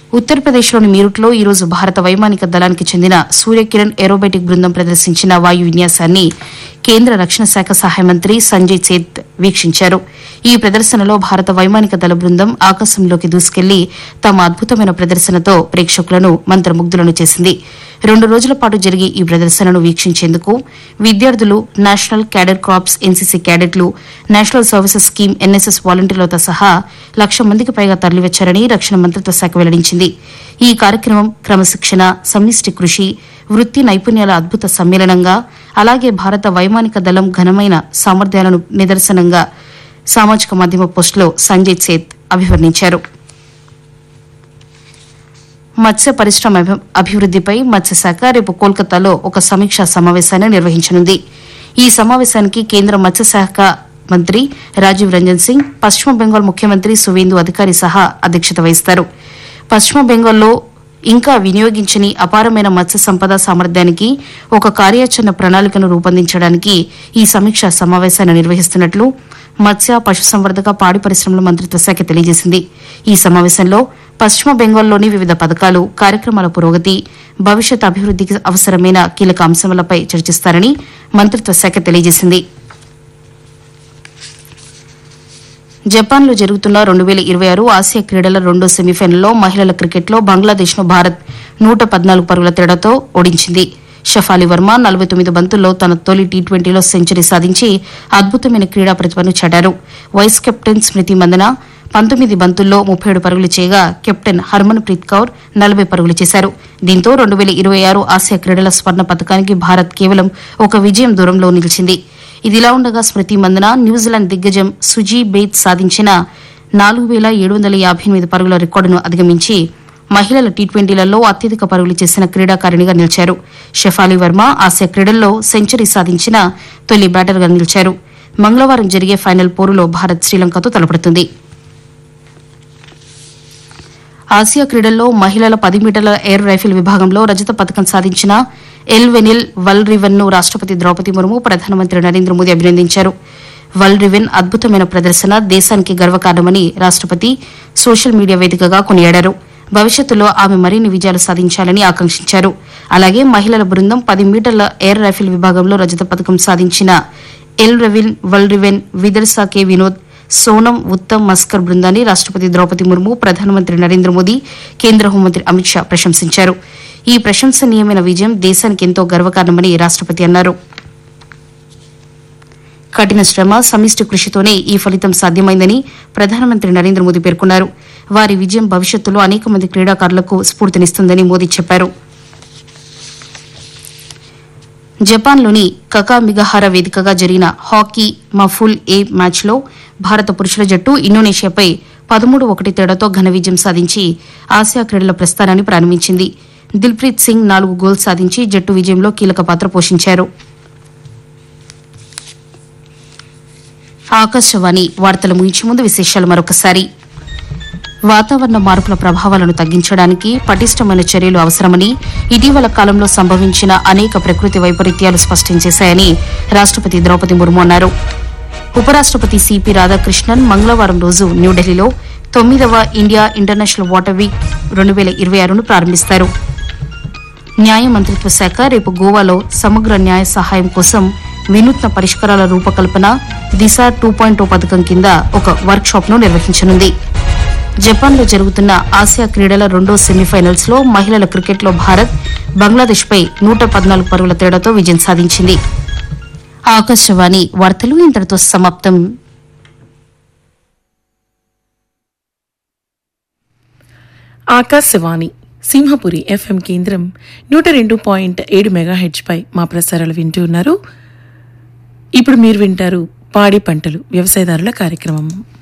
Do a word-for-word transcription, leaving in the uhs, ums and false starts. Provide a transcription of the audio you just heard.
ఉత్తరప్రదేశ్లోని మీరుట్లో ఈరోజు భారత వైమానిక దళానికి చెందిన సూర్యకిరణ్ ఏరోబెటిక్ బృందం ప్రదర్శించిన వాయు విన్యాసాన్ని కేంద్ర రక్షణ శాఖ సహాయ మంత్రి సంజయ్ సేత్ వీక్షించారు. ఈ ప్రదర్శనలో భారత వైమానిక దళ బృందం ఆకాశంలోకి దూసుకెళ్లి తమ అద్భుతమైన ప్రదర్శనతో ప్రేక్షకులను మంత్రముగ్ధులను చేసింది. రెండు రోజుల పాటు జరిగే ఈ ప్రదర్శనను వీక్షించేందుకు విద్యార్థులు, national cadet corps NCC క్యాడెట్లు, national services scheme NSS వాలంటీర్లతో సహా లక్ష మందికి పైగా తరలివచ్చారని రక్షణ మంత్రిత్వ శాఖ వెల్లడించింది. ఈ కార్యక్రమం క్రమశిక్షణ, సమిష్టి కృషి, వృత్తి నైపుణ్యాల అద్భుత సమ్మేళనంగా, అలాగే భారత వైమానిక దళం ఘనమైన సామర్థ్యాలను నిదర్శనంగా సామాజిక మాధ్యమ పోస్టులో సంజయ్ సేత్ అభివర్ణించారు. మత్స్య పరిశ్రమ అభివృద్దిపై మత్స్యశాఖ రేపు కోల్కతాలో ఒక సమీక్షా సమావేశాన్ని నిర్వహించనుంది. ఈ సమావేశానికి కేంద్ర మత్స్యశాఖ మంత్రి రాజీవ్ రంజన్ సింగ్, పశ్చిమ బెంగాల్ ముఖ్యమంత్రి సువేందు అధికారి సహా అధ్యక్షత వహిస్తారు. పశ్చిమ బెంగాల్లో ఇంకా వినియోగించని అపారమైన మత్స్య సంపద సామర్థ్యానికి ఒక కార్యాచరణ ప్రణాళికను రూపొందించడానికి ఈ సమీక్షా సమావేశాన్ని నిర్వహిస్తున్నట్లు మత్స్య, పశుసంవర్ధక, పాడి పరిశ్రమల మంత్రిత్వ శాఖ తెలియజేసింది. ఈ సమావేశంలో పశ్చిమ బెంగాల్లోని వివిధ పథకాలు, కార్యక్రమాల పురోగతి, భవిష్యత్ అభివృద్దికి అవసరమైన కీలక అంశాలపై చర్చిస్తారని మంత్రిత్వ శాఖ తెలియజేసింది. జపాన్లో జరుగుతున్న రెండు వేల ఇరవై ఆరు ఆసియా క్రీడల రెండో సెమీఫైనల్లో మహిళల క్రికెట్లో బంగ్లాదేశ్ను భారత్ నూట పద్నాలుగు పరుగుల తేడాతో ఓడించింది. షఫాలి వర్మ నలభై తొమ్మిది బంతుల్లో తన తొలి టీ ట్వంటీలో సెంచరీ సాధించి అద్భుతమైన క్రీడా ప్రతిభను చాటారు. వైస్ కెప్టెన్ స్మృతి మందన పంతొమ్మిది బంతుల్లో ముప్పై ఏడు పరుగులు చేయగా కెప్టెన్ హర్మన్ ప్రీత్ కౌర్ నలభై పరుగులు చేశారు. దీంతో రెండు వేల ఇరవై ఆరు ఆసియా క్రీడల స్వర్ణ పతకానికి భారత్ కేవలం ఒక విజయం దూరంలో నిలిచింది. ఇదిలా ఉండగా స్మృతి మందన న్యూజిలాండ్ దిగ్గజం సుజీ బేత్ సాధించిన నాలుగు వేల ఏడు వందల యాభై ఎనిమిది పరుగుల రికార్డును అధిగమించి మహిళల టీ ట్వంటీలలో అత్యధిక పరుగులు చేసిన క్రీడాకారిణిగా నిలిచారు. షెఫాలి వర్మ ఆసియా క్రీడల్లో సెంచరీ సాధించిన తొలి బ్యాటర్గా నిలిచారు. మంగళవారం జరిగే ఫైనల్ పోరులో భారత్ శ్రీలంకతో తలపడుతుంది. ఆసియా క్రీడల్లో మహిళల పది మీటర్ల ఎయిర్ రైఫిల్ విభాగంలో రజత పతకం సాధించిన ఎల్ వెనిల్ వల్రివెన్ ను రాష్టపతి ద్రౌపది ముర్ము, ప్రధానమంత్రి నరేంద్ర మోదీ అభినందించారు. వల్రివెన్ అద్భుతమైన ప్రదర్శన దేశానికి గర్వకారణమని రాష్టపతి సోషల్ మీడియా వేదికగా కొనియాడారు. భవిష్యత్తులో ఆమె మరిన్ని విజయాలు సాధించాలని ఆకాంక్షించారు. అలాగే మహిళల బృందం పది మీటర్ల ఎయిర్ రైఫిల్ విభాగంలో రజత పతకం సాధించిన ఎల్ రెవిన్ వల్రివెన్, విదర్సా కె వినోద్, సోనం ఉత్తమ్ మస్కర్ బృందాన్ని రాష్టపతి ద్రౌపది ముర్ము, ప్రధానమంత్రి నరేంద్ర మోదీ, కేంద్ర హోంమంత్రి అమిత్ షా ప్రశంసించారు. ఈ ప్రశంసనీయమైన విజయం దేశానికి ఎంతో గర్వకారణమని రాష్టపతి అన్నారు. కఠిన శ్రమ, సమిష్టి కృషితోనే ఈ ఫలితం సాధ్యమైందని ప్రధానమంత్రి నరేంద్ర మోదీ పేర్కొన్నారు. వారి విజయం భవిష్యత్తులో అనేక మంది క్రీడాకారులకు స్ఫూర్తినిస్తుందని మోదీ చెప్పారు. జపాన్లోని కకామిగహార వేదికగా జరిగిన హాకీ మఫుల్ ఏ మ్యాచ్లో భారత పురుషుల జట్టు ఇండోనేషియాపై పదమూడు ఒకటి తేడాతో ఘన విజయం సాధించి ఆసియా క్రీడల ప్రస్థానాన్ని ప్రారంభించింది. దిల్ప్రీత్ సింగ్ నాలుగు గోల్స్ సాధించి జట్టు విజయంలో కీలక పాత్ర పోషించారు. ఆకాశవాణి వార్తలు ముగించే ముందు విశేషాలు మరొకసారి. వాతావరణ మార్పుల ప్రభావాలను తగ్గించడానికి పటిష్టమైన చర్యలు అవసరమని ఇటీవల కాలంలో సంభవించిన అనేక ప్రకృతి వైపరీత్యాలు స్పష్టం చేశాయని రాష్టపతి ద్రౌపది ముర్ము అన్నారు. ఉపరాష్టపతి సిపి రాధాకృష్ణన్ మంగళవారం రోజు న్యూఢిల్లీలో తొమ్మిదవ ఇండియా ఇంటర్నేషనల్ వాటర్ వీక్ రెండు వేల ఇరవై ఆరును ప్రారంభిస్తారు. న్యాయ మంత్రిత్వ శాఖ రేపు గోవాలో సమగ్ర న్యాయ సహాయం కోసం వినూత్న పరిష్కారాల రూపకల్పన దిశ టూ పాయింట్ పథకం కింద ఒక వర్క్ షాప్ ను నిర్వహించనుంది. జపాన్లో జరుగుతున్న ఆసియా క్రీడల రెండో సెమీఫైనల్స్ లో మహిళల క్రికెట్లో భారత్ బంగ్లాదేశ్ పై నూట పద్నాలుగు పరుగుల తేడాతో విజయం సాధించింది. ఆకాశవాణి వార్తలు ఇంతటితో సమాప్తం. ఆకాశవాణి సింహపురి ఎఫ్ఎం కేంద్రం నూట రెండు పాయింట్ ఏడు మెగాహెడ్జ్ పై మా ప్రసారాలు వింటూ ఉన్నారు. ఇప్పుడు మీరు వింటారు పాడి పంటలు వ్యవసాయదారుల కార్యక్రమం.